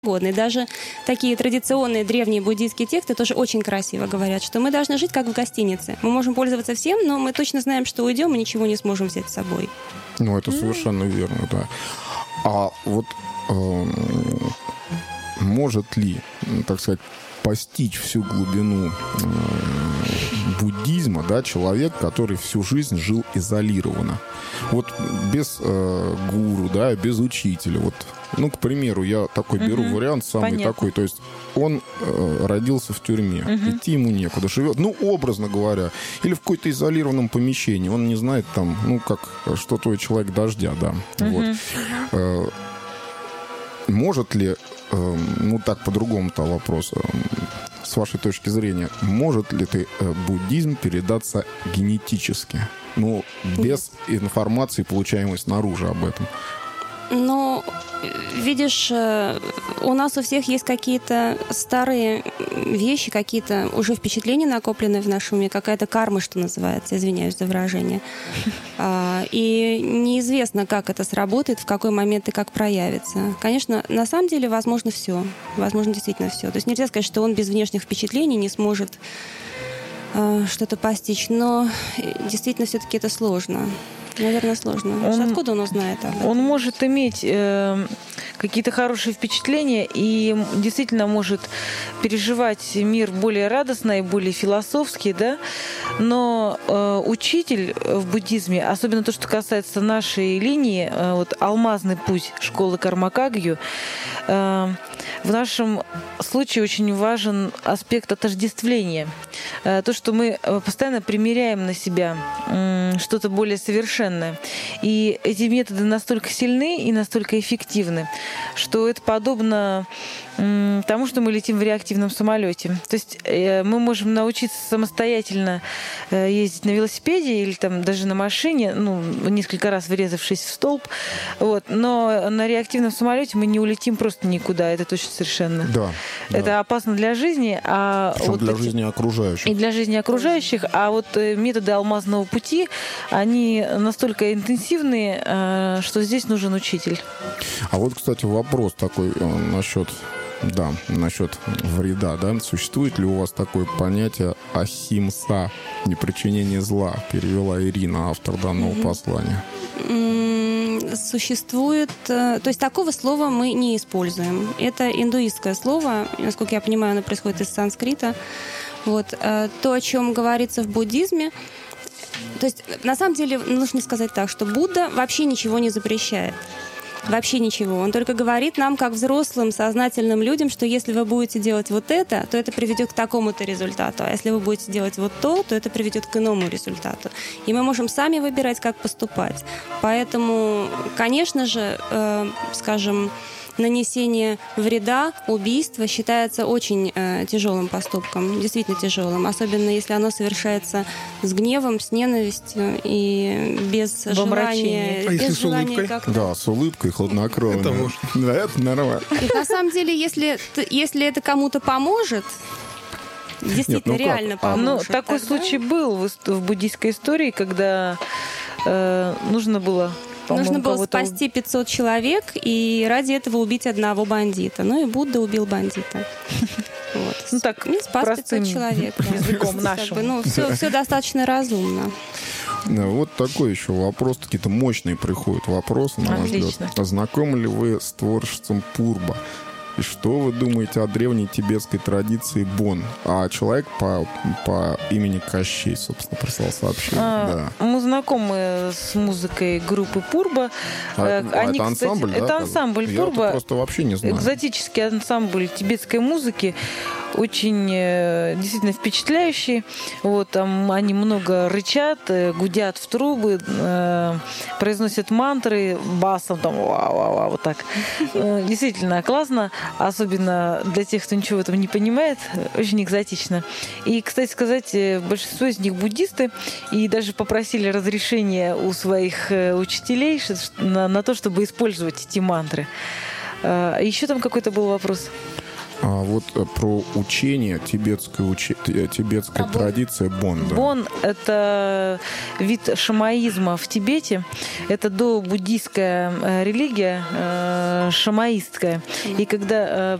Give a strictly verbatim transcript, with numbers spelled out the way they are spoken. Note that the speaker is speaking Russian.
И даже такие традиционные древние буддийские тексты тоже очень красиво говорят, что мы должны жить как в гостинице. Мы можем пользоваться всем, но мы точно знаем, что уйдем и ничего не сможем взять с собой. Ну, это совершенно mm. верно, да. А вот э, может ли, так сказать, постичь всю глубину э, буддизма, да, человек, который всю жизнь жил изолированно? Вот без э, гуру, да, без учителя, вот. Ну, к примеру, я такой беру угу, вариант, самый понятно. такой, то есть он э, родился в тюрьме, угу. идти ему некуда, живет, ну, образно говоря, или в какой-то изолированном помещении, он не знает там, ну, как, что твой человек дождя, да, угу. вот. Э, может ли, э, ну, так по-другому-то вопрос, э, с вашей точки зрения, может ли ты, э, буддизм передаться генетически, ну, без информации, получаемой снаружи об этом? Ну, видишь, у нас у всех есть какие-то старые вещи, какие-то уже впечатления накопленные в нашем уме, какая-то карма, что называется, извиняюсь за выражение. И неизвестно, как это сработает, в какой момент и как проявится. Конечно, на самом деле возможно все. Возможно действительно все. То есть нельзя сказать, что он без внешних впечатлений не сможет что-то постичь, но действительно все-таки это сложно. Наверное, сложно. Он, откуда он узнает об этом? Он может иметь э, какие-то хорошие впечатления и действительно может переживать мир более радостно и более философски, да? Но э, учитель в буддизме, особенно то, что касается нашей линии, э, вот алмазный путь школы Карма-Кагью, э, в нашем случае очень важен аспект отождествления. Э, то, что мы постоянно примеряем на себя э, что-то более совершенное. И эти методы настолько сильны и настолько эффективны, что это подобно тому, что мы летим в реактивном самолете. То есть мы можем научиться самостоятельно ездить на велосипеде или там даже на машине, ну, несколько раз врезавшись в столб, вот. Но на реактивном самолете мы не улетим просто никуда, это точно совершенно. Да, это да. опасно для жизни. А Причем вот для эти... жизни окружающих. И для жизни окружающих. А вот методы алмазного пути, они настолько интенсивные, что здесь нужен учитель. А вот, кстати, вопрос такой насчет... Да, насчет вреда, да, существует ли у вас такое понятие ахимса, непричинение зла, перевела Ирина, автор данного mm-hmm. послания? Существует, то есть такого слова мы не используем. Это индуистское слово, насколько я понимаю, оно происходит из санскрита. Вот. То, о чем говорится в буддизме, то есть на самом деле нужно сказать так, что Будда вообще ничего не запрещает. Вообще ничего. Он только говорит нам, как взрослым, сознательным людям, что если вы будете делать вот это, то это приведет к такому-то результату. А если вы будете делать вот то, то это приведет к иному результату. И мы можем сами выбирать, как поступать. Поэтому, конечно же, э, скажем, нанесение вреда, убийство считается очень э, тяжелым поступком, действительно тяжелым, особенно если оно совершается с гневом, с ненавистью и без желания. А без если с желания улыбкой? как-то... Да, с улыбкой, хладнокровно. Это можно. Да, это нормально. И на самом деле, если, если это кому-то поможет, действительно, Нет, ну реально как? поможет. Ну, такой тогда... случай был в, в буддийской истории, когда э, нужно было... Нужно было спасти пятьсот человек и ради этого убить одного бандита. Ну и Будда убил бандита. Вот. Ну так, и спас пятьсот человек. Языком да. нашим. Как бы, ну, все, все достаточно разумно. Вот такой еще вопрос. Какие-то мощные приходят вопросы, на наш взгляд. Знакомы ли вы с творчеством Пурба? И что вы думаете о древней тибетской традиции Бон? А человек по, по имени Кощей, собственно, прислал сообщение. А, да. Мы знакомы с музыкой группы Пурба. А, Они, а это кстати, ансамбль, да? Это ансамбль Я Пурба. Я просто вообще не знаю. Экзотический ансамбль тибетской музыки. Очень действительно впечатляющий. Вот, там они много рычат, гудят в трубы, э, произносят мантры басом, там, ва-ва-ва, вот так. Действительно классно. Особенно для тех, кто ничего в этом не понимает, очень экзотично. И, кстати сказать, большинство из них буддисты, и даже попросили разрешения у своих учителей на, на то, чтобы использовать эти мантры. Еще там какой-то был вопрос. А вот про учение, тибетская, учи... тибетская а традиция Бон. Да. Бон – это вид шамаизма в Тибете. Это добуддийская религия, шамаистская. И когда